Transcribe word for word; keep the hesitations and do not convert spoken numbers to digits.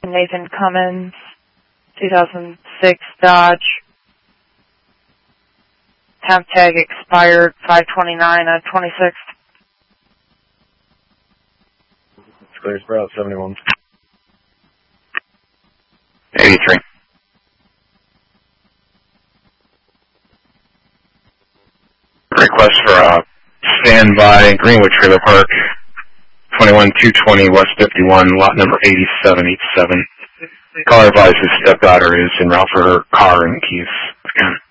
Nathan Cummins, two thousand six Dodge. Temp tag expired five twenty-nine of twenty-six. It's clear, Sprout seventy-one. eighty-three. Request for a standby Greenwood Trailer Park, twenty-one two twenty West fifty-one, lot number eighty-seven eighty-seven. Caller advises stepdaughter is en route for her car and keys. Again.